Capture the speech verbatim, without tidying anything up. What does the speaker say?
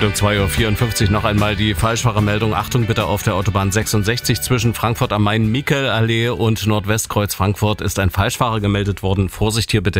Und um zwei Uhr vierundfünfzig noch einmal die Falschfahrermeldung. Achtung bitte, auf der Autobahn sechsundsechzig zwischen Frankfurt am Main, Mikel-Allee und Nordwestkreuz Frankfurt ist ein Falschfahrer gemeldet worden. Vorsicht hier bitte.